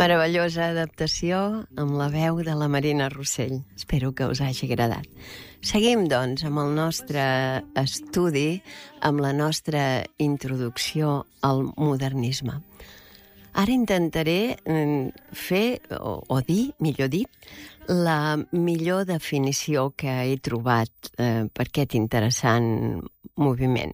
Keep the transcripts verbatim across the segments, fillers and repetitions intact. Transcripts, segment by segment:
Meravellosa adaptació amb la veu de la Marina Rossell. Espero que us hagi agradat. Seguim, doncs, amb el nostre estudi, amb la nostra introducció al modernisme. Ara intentaré fer, o, o dir, millor dit, la millor definició que he trobat eh, per aquest interessant moviment.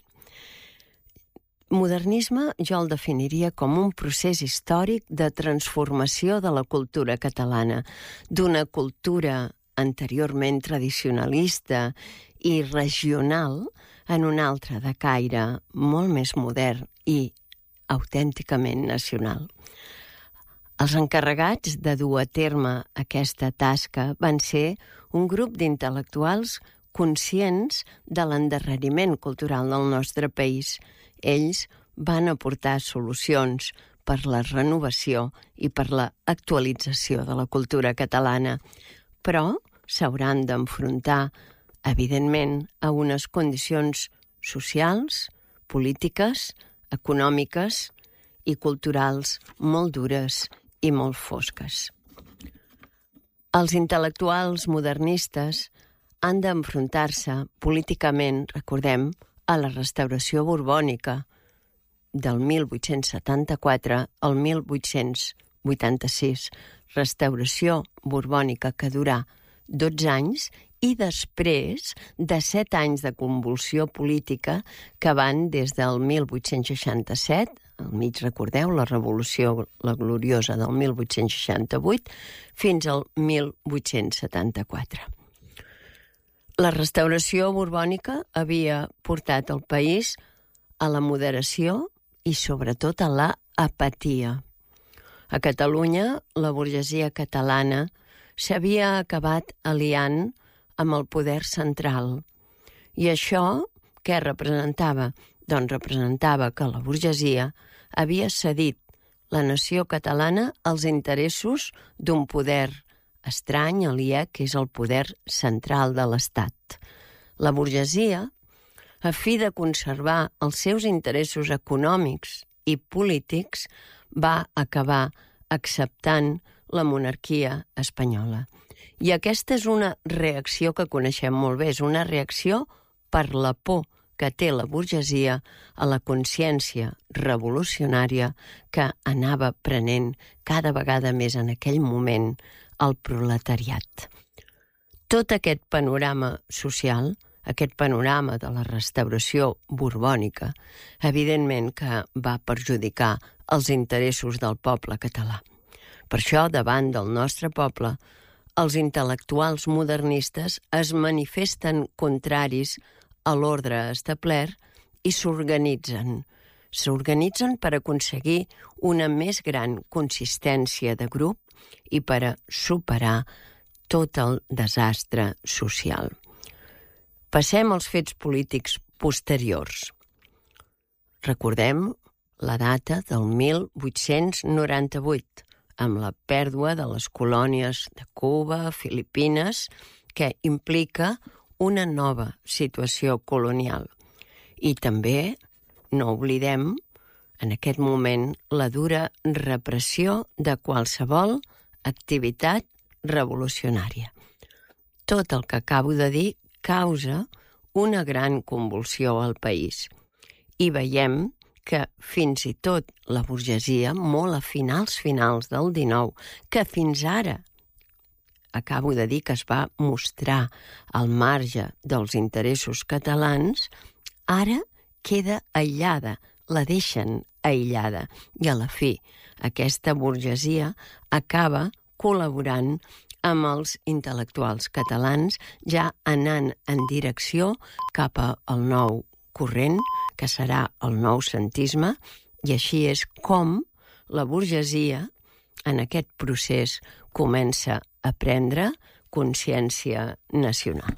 Modernisme jo el definiria com un procés històric de transformació de la cultura catalana, d'una cultura anteriorment tradicionalista i regional en una altra de caire molt més modern i autènticament nacional. Els encarregats de dur a terme aquesta tasca van ser un grup d'intel·lectuals conscients de l'endarreriment cultural del nostre país. Ells van aportar solucions per la renovació i per la actualització de la cultura catalana, però s'hauran d'enfrontar, evidentment, a unes condicions socials, polítiques, econòmiques i culturals molt dures i molt fosques. Els intel·lectuals modernistes han d'enfrontar-se políticament, recordem, a la restauració borbònica del mil vuit-cents setanta-quatre al mil vuit-cents vuitanta-sis, restauració borbònica que durà dotze anys i després de set anys de convulsió política que van des del mil vuit-cents seixanta-set, al mig recordeu la revolució, la gloriosa del mil vuit-cents seixanta-vuit, fins al mil vuit-cents setanta-quatre. La restauració borbònica havia portat el país a la moderació i sobretot a la apatia. A Catalunya, la burgesia catalana s'havia acabat aliant amb el poder central. I això què representava? Doncs representava que la burgesia havia cedit la nació catalana als interessos d'un poder estrany, aliè, que és el poder central de l'Estat. La burgesia, a fi de conservar els seus interessos econòmics i polítics, va acabar acceptant la monarquia espanyola. I aquesta és una reacció que coneixem molt bé, és una reacció per la por que té la burgesia a la consciència revolucionària que anava prenent cada vegada més en aquell moment el proletariat. Tot aquest panorama social, aquest panorama de la restauració borbònica, evidentment que va perjudicar els interessos del poble català. Per això, davant del nostre poble, els intel·lectuals modernistes es manifesten contraris a l'ordre establert i s'organitzen. S'organitzen per aconseguir una més gran consistència de grup i per a superar tot el desastre social. Passem als fets polítics posteriors. Recordem la data del mil vuit-cents noranta-vuit, amb la pèrdua de les colònies de Cuba, Filipines, que implica una nova situació colonial. I també, no oblidem, en aquest moment, la dura repressió de qualsevol activitat revolucionària. Tot el que acabo de dir causa una gran convulsió al país. I veiem que fins i tot la burgesia, molt a finals finals del dinou, que fins ara, acabo de dir que es va mostrar al marge dels interessos catalans, ara queda aïllada, la deixen aïllada. I a la fi, aquesta burgesia acaba col·laborant amb els intel·lectuals catalans, ja anant en direcció cap al nou corrent, que serà el noucentisme, i així és com la burgesia, en aquest procés, comença a prendre consciència nacional.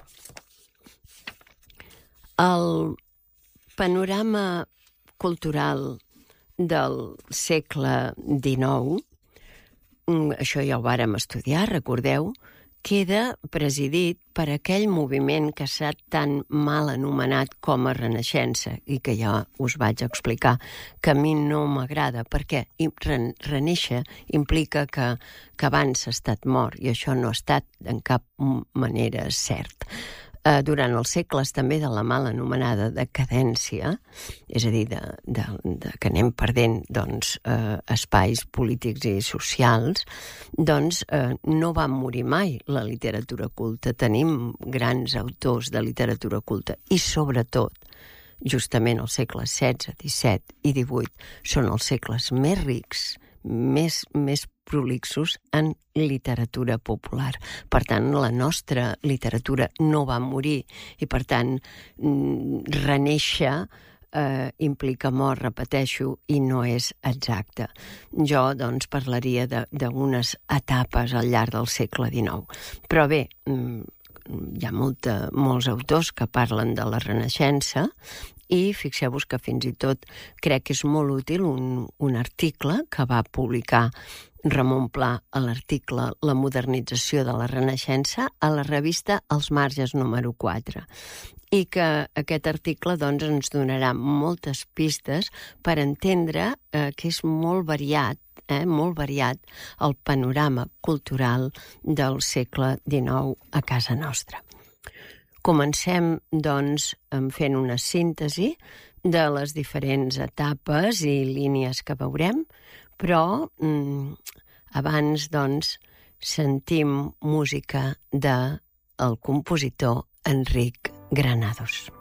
El panorama cultural del segle dinou, això ja ho vàrem estudiar, recordeu queda presidit per aquell moviment que s'ha tan mal anomenat com a Renaixença i que ja us vaig explicar, que a mi no m'agrada, perquè renéixer implica que, que abans ha estat mort i això no ha estat en cap manera cert. Eh, durant els segles també de la mal anomenada decadència, és a dir, de, de, de que anem perdent doncs, eh, espais polítics i socials, doncs eh, no va morir mai la literatura culta. Tenim grans autors de literatura culta i sobretot justament els segles setze, disset i divuit són els segles més rics, més, més prolixos en literatura popular. Per tant, la nostra literatura no va morir i, per tant, renéixer eh, implica mort, repeteixo, i no és exacte. Jo, doncs, parlaria d'unes etapes al llarg del segle dinou. Però bé, hi ha molta, molts autors que parlen de la Renaixença i fixeu-vos que fins i tot crec que és molt útil un, un article que va publicar Ramon Pla a l'article La modernització de la Renaixença a la revista Els Marges número quatre. I que aquest article doncs, ens donarà moltes pistes per entendre eh, que és molt variat, eh, molt variat el panorama cultural del segle dinou a casa nostra. Comencem, doncs, fent una síntesi de les diferents etapes i línies que veurem, però mm, abans, doncs, sentim música del compositor Enric Granados.